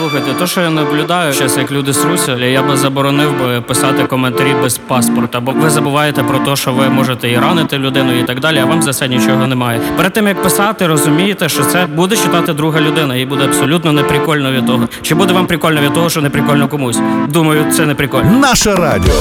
Слухайте, то, що я наблюдаю зараз, як люди сруться, я би заборонив би писати коментарі без паспорта, бо ви забуваєте про те, що ви можете і ранити людину і так далі, а вам за це нічого немає. Перед тим, як писати, розумієте, що це буде читати друга людина, їй буде абсолютно неприкольно від того. Чи буде вам прикольно від того, що не прикольно комусь? Думаю, це не прикольно. Наше радіо.